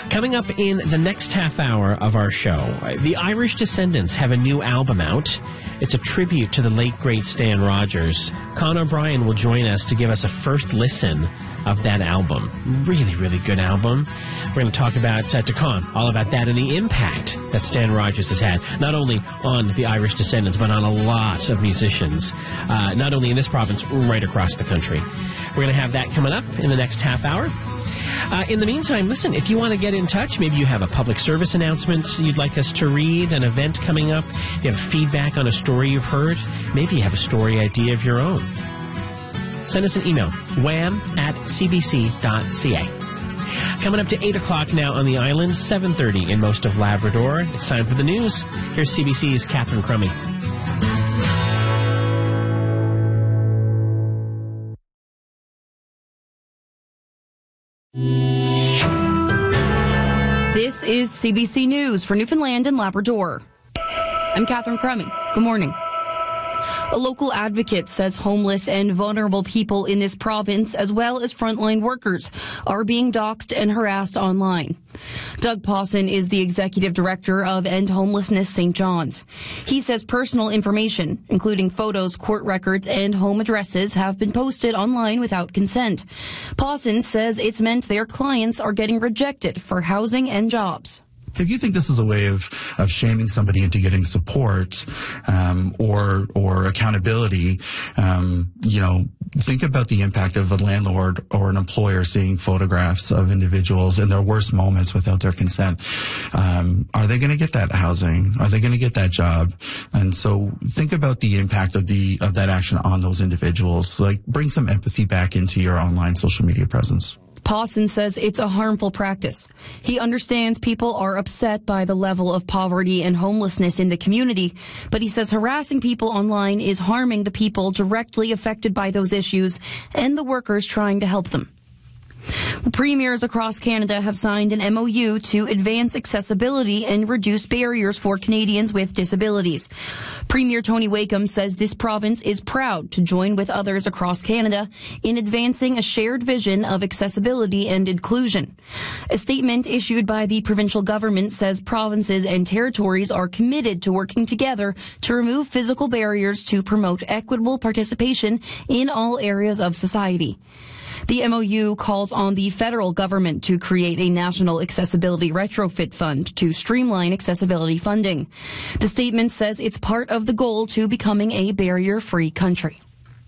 Coming up in the next half hour of our show, the Irish Descendants have a new album out. It's a tribute to the late, great Stan Rogers. Con O'Brien will join us to give us a first listen of that album. Really, really good album. We're going to talk about, to Con, all about that and the impact that Stan Rogers has had, not only on the Irish Descendants, but on a lot of musicians, not only in this province, right across the country. We're going to have that coming up in the next half hour. In the meantime, listen, if you want to get in touch, maybe you have a public service announcement you'd like us to read, an event coming up, you have feedback on a story you've heard, maybe you have a story idea of your own. Send us an email, wham@cbc.ca. Coming up to 8 o'clock now on the island, 7:30 in most of Labrador. It's time for the news. Here's CBC's Catherine Crummy. This is CBC News for Newfoundland and Labrador. I'm Catherine Crummy. Good morning. A local advocate says homeless and vulnerable people in this province, as well as frontline workers, are being doxxed and harassed online. Doug Pawson is the executive director of End Homelessness St. John's. He says personal information, including photos, court records, and home addresses, have been posted online without consent. Pawson says it's meant their clients are getting rejected for housing and jobs. If you think this is a way of shaming somebody into getting support, or accountability, think about the impact of a landlord or an employer seeing photographs of individuals in their worst moments without their consent. Are they going to get that housing? Are they going to get that job? And so think about the impact of that action on those individuals. Like, bring some empathy back into your online social media presence. Pawson says it's a harmful practice. He understands people are upset by the level of poverty and homelessness in the community, but he says harassing people online is harming the people directly affected by those issues and the workers trying to help them. Premiers across Canada have signed an MOU to advance accessibility and reduce barriers for Canadians with disabilities. Premier Tony Wakeham says this province is proud to join with others across Canada in advancing a shared vision of accessibility and inclusion. A statement issued by the provincial government says provinces and territories are committed to working together to remove physical barriers to promote equitable participation in all areas of society. The MOU calls on the federal government to create a national accessibility retrofit fund to streamline accessibility funding. The statement says it's part of the goal to becoming a barrier-free country.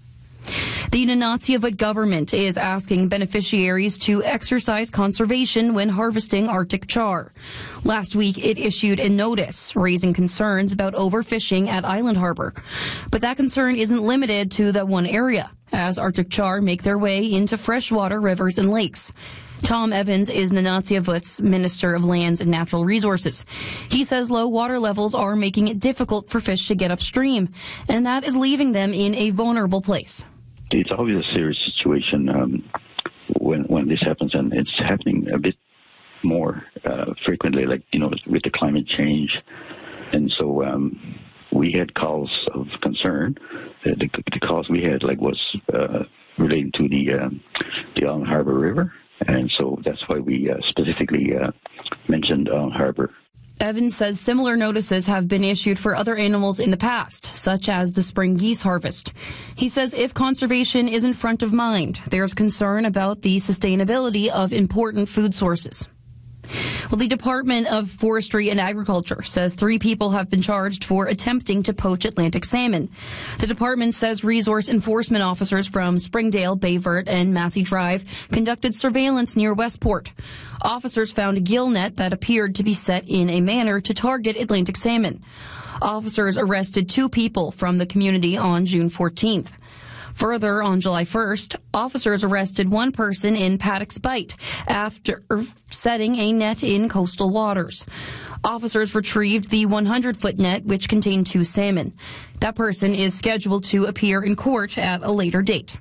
The Nunavut government is asking beneficiaries to exercise conservation when harvesting Arctic char. Last week, it issued a notice raising concerns about overfishing at Island Harbour. But that concern isn't limited to that one area, as Arctic char make their way into freshwater rivers and lakes. Tom Evans is Nunavut's Minister of Lands and Natural Resources. He says low water levels are making it difficult for fish to get upstream, and that is leaving them in a vulnerable place. It's always a serious situation when this happens, and it's happening a bit more frequently, with the climate change. And so we had calls of concern. The calls we had was relating to the Island Harbour River, and so that's why we specifically mentioned Island Harbour. Evans says similar notices have been issued for other animals in the past, such as the spring geese harvest. He says if conservation isn't front of mind, there's concern about the sustainability of important food sources. Well, the Department of Forestry and Agriculture says 3 people have been charged for attempting to poach Atlantic salmon. The department says resource enforcement officers from Springdale, Bayvert, and Massey Drive conducted surveillance near Westport. Officers found a gill net that appeared to be set in a manner to target Atlantic salmon. Officers arrested 2 people from the community on June 14th. Further, on July 1st, officers arrested 1 person in Paddock's Bight after setting a net in coastal waters. Officers retrieved the 100-foot net, which contained 2 salmon. That person is scheduled to appear in court at a later date.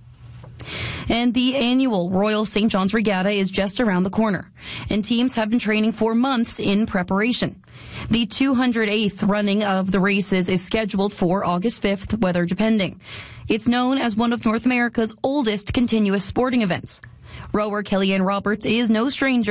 And the annual Royal St. John's Regatta is just around the corner, and teams have been training for months in preparation. The 208th running of the races is scheduled for August 5th, weather depending. It's known as one of North America's oldest continuous sporting events. Rower Kellyanne Roberts is no stranger